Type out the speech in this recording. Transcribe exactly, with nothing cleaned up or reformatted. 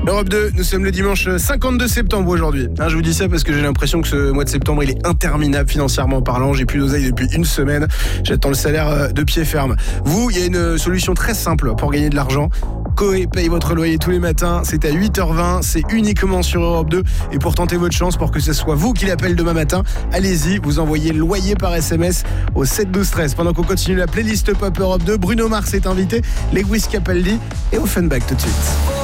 Europe deux, nous sommes le dimanche cinquante-deux septembre aujourd'hui. Hein, je vous dis ça parce que j'ai l'impression que ce mois de septembre, il est interminable financièrement parlant. J'ai plus d'oseille depuis une semaine. J'attends le salaire de pied ferme. Vous, il y a une solution très simple pour gagner de l'argent. Coé paye votre loyer tous les matins, c'est à huit heures vingt, c'est uniquement sur Europe deux. Et pour tenter votre chance, pour que ce soit vous qui l'appelle demain matin, allez-y, vous envoyez loyer par S M S au sept douze treize. Pendant qu'on continue la playlist Pop Europe deux, Bruno Mars est invité, Lewis Capaldi et Offenbach tout de suite.